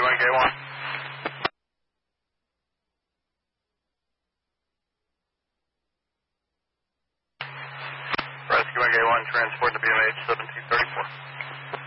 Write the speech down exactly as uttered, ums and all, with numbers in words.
one K one. Rescue one K one, transport to B M H seven two three four.